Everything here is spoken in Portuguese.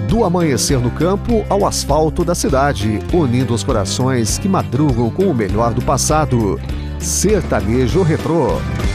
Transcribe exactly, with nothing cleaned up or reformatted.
Do amanhecer no campo ao asfalto da cidade, unindo os corações que madrugam com o melhor do passado. Sertanejo Retrô.